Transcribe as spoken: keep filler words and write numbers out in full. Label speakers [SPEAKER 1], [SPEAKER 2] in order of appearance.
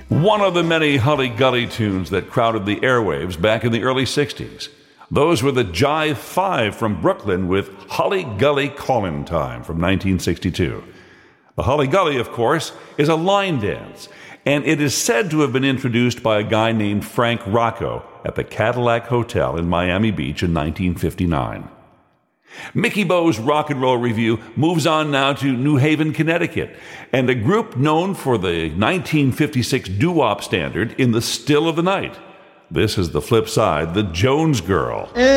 [SPEAKER 1] One of the many Hully Gully tunes that crowded the airwaves back in the early sixties. Those were the Jive Five from Brooklyn with Hully Gully Callin' Time from nineteen sixty-two. The Hully Gully, of course, is a line dance, and it is said to have been introduced by a guy named Frank Rocco at the Cadillac Hotel in Miami Beach in nineteen fifty-nine. Mickey Bo's Rock and Roll Review moves on now to New Haven, Connecticut, and a group known for the nineteen fifty-six doo-wop standard In the Still of the Night. This is the flip side, the Jones Girl.